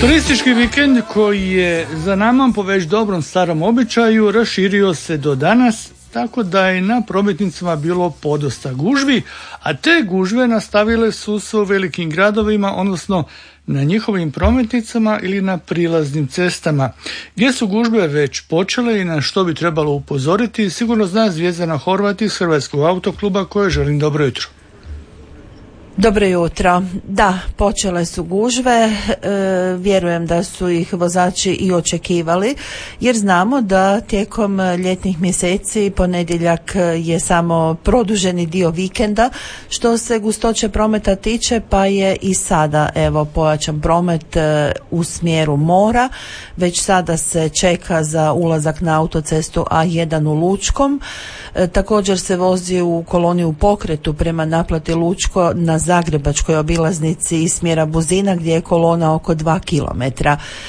Turistički vikend koji je za nama po već dobrom starom običaju raširio se do danas, tako da je na prometnicama bilo podosta gužvi, a te gužve nastavile su se u velikim gradovima, odnosno na njihovim prometnicama ili na prilaznim cestama. Gdje su gužve već počele i na što bi trebalo upozoriti, sigurno zna Zvjezdana Horvat iz Hrvatskog autokluba, koje želim dobro jutro. Dobro jutro. Da, počele su gužve, vjerujem da su ih vozači i očekivali, jer znamo da tijekom ljetnih mjeseci ponedjeljak je samo produženi dio vikenda što se gustoće prometa tiče, pa je i sada pojačan promet u smjeru mora. Već sada se čeka za ulazak na autocestu A1 u Lučkom. Također se vozi u koloni u pokretu prema naplati Lučko na Zagrebačkoj obilaznici iz smjera Buzina, gdje je kolona oko 2 km.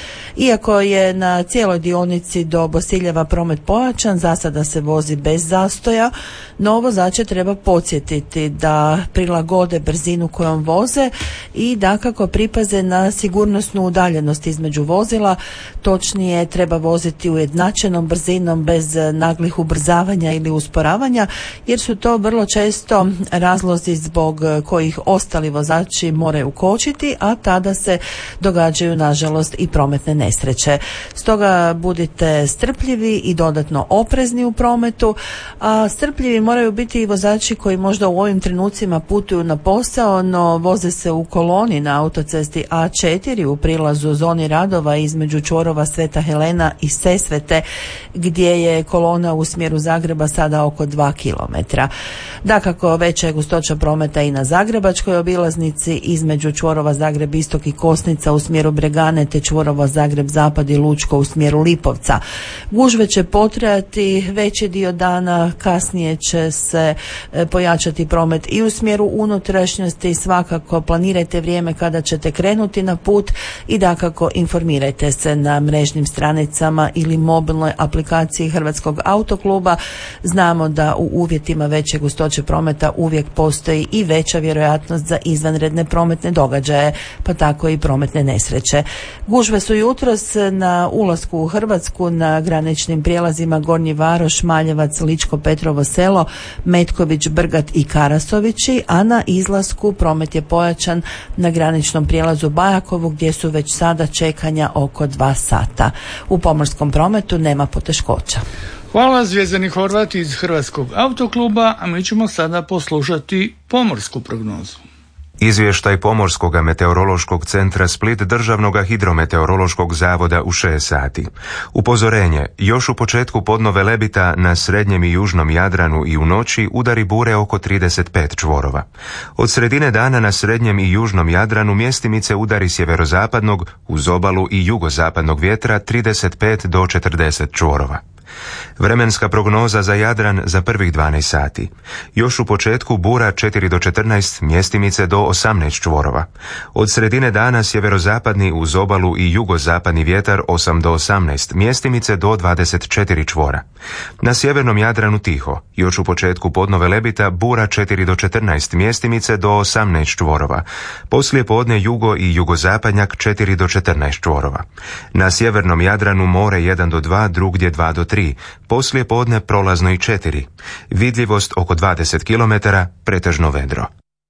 Iako je na cijeloj dionici do Bosiljeva promet pojačan, za sada se vozi bez zastoja, no vozače treba podsjetiti da prilagode brzinu kojom voze i dakako pripaze na sigurnosnu udaljenost između vozila. Točnije, treba voziti ujednačenom brzinom bez naglih ubrzavanja ili usporavanja, jer su to vrlo često razlozi zbog kojih ostali vozači moraju kočiti, a tada se događaju nažalost i prometne nesreće. Stoga budite strpljivi i dodatno oprezni u prometu, a strpljivi moraju biti i vozači koji možda u ovim trenucima putuju na posao, no voze se u koloni na autocesti A4 u prilazu zoni radova između čvorova Sveta Helena i Sesvete, gdje je kolona u smjeru Zagreba sada oko 2 km. Dakako, veća je gustoća prometa i na Zagrebačkoj obilaznici između čvorova Zagreb Istok i Kosnica u smjeru Bregane te čvorova Zagreb Zapad i Lučko u smjeru Lipovca. Gužve će potrajati veći dio dana, kasnije će se pojačati promet i u smjeru unutrašnjosti. Svakako planirajte vrijeme kada ćete krenuti na put i dakako informirajte se na mrežnim stranicama ili mobilnoj aplikaciji Hrvatskog autokluba. Znamo da u uvjetima veće gustoće prometa uvijek postoji i veća vjerojatnost za izvanredne prometne događaje, pa tako i prometne nesreće. Gužve su jutros na ulasku u Hrvatsku na graničnim prijelazima Gornji Varoš, Maljevac, Ličko Petrovo Selo, Metković, Brgat i Karasovići, a na izlasku promet je pojačan na graničnom prijelazu Bajakovu, gdje su već sada čekanja oko 2 sata. U pomorskom prometu nema poteškoća. Hvala Zvjezdani Horvat iz Hrvatskog autokluba, a mi ćemo sada poslušati pomorsku prognozu. Izvještaj Pomorskog meteorološkog centra Split Državnog hidrometeorološkog zavoda u 6 sati. Upozorenje, još u početku podno Velebita na srednjem i južnom Jadranu i u noći udari bure oko 35 čvorova. Od sredine dana na srednjem i južnom Jadranu mjestimice udari sjeverozapadnog uz obalu i jugozapadnog vjetra 35 do 40 čvorova. Vremenska prognoza za Jadran za prvih 12 sati. Još u početku bura 4 do 14, mjestimice do 18 čvorova. Od sredine dana sjeverozapadni uz obalu i jugozapadni vjetar 8 do 18, mjestimice do 24 čvora. Na sjevernom Jadranu tiho. Još u početku podno Velebita bura 4 do 14, mjestimice do 18 čvorova. Poslije podne jugo i jugozapadnjak 4 do 14 čvorova. Na sjevernom Jadranu more 1 do 2, drugdje 2 do 3. Poslije podne prolazno i 4. Vidljivost oko 20 km, pretežno vedro.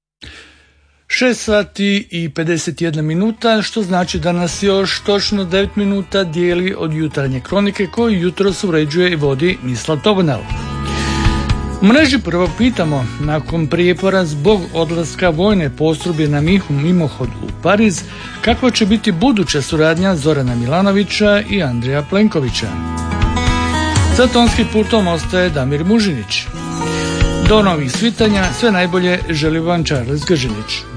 6 sati i 51 minuta, što znači da nas još točno 9 minuta dijeli od jutarnje kronike koju jutros uređuje i vodi Mislav Tobonel. U mreži prvo pitamo, nakon prijepora zbog odlaska vojne postrojbe na mimohod u Pariz, kakva će biti buduća suradnja Zorana Milanovića i Andreja Plenkovića? Za tonskim putom ostaje Damir Mužinić. Do novih svitanja, sve najbolje želi vam Charles Gržinić.